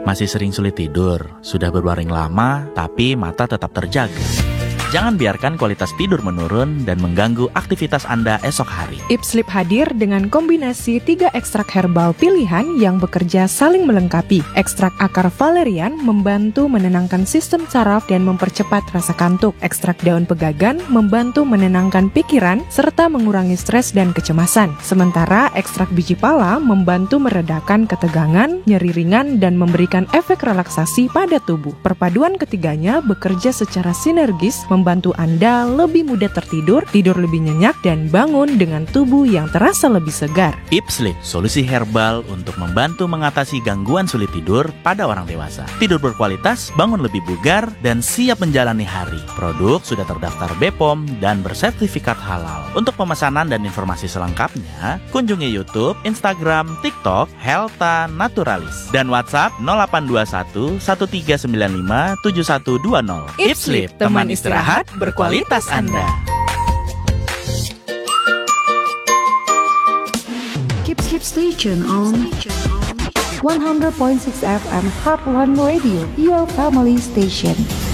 Masih sering sulit tidur, sudah berbaring lama, tapi mata tetap terjaga. Jangan biarkan kualitas tidur menurun dan mengganggu aktivitas Anda esok hari. Eat Sleep hadir dengan kombinasi 3 ekstrak herbal pilihan yang bekerja saling melengkapi. Ekstrak akar valerian membantu menenangkan sistem saraf dan mempercepat rasa kantuk. Ekstrak daun pegagan membantu menenangkan pikiran serta mengurangi stres dan kecemasan. Sementara ekstrak biji pala membantu meredakan ketegangan, nyeri ringan, dan memberikan efek relaksasi pada tubuh. Perpaduan ketiganya bekerja secara sinergis membantu Anda lebih mudah tertidur, tidur lebih nyenyak, dan bangun dengan tubuh yang terasa lebih segar. Eat Sleep, solusi herbal untuk membantu mengatasi gangguan sulit tidur pada orang dewasa. Tidur berkualitas, bangun lebih bugar, dan siap menjalani hari. Produk sudah terdaftar BPOM dan bersertifikat halal. Untuk pemesanan dan informasi selengkapnya, kunjungi YouTube, Instagram, TikTok, Helta Naturalis, dan WhatsApp 0821 1395 7120. Eat Sleep, teman istirahat berkualitas Anda. Keep station on 100.6 FM Heartland Radio, your family station.